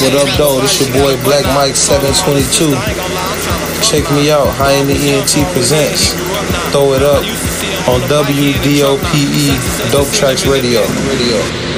What up, though? This your boy Black Mike 722. Check me out. High in the ENT presents. Throw it up on WDOPE Dope Tracks Radio.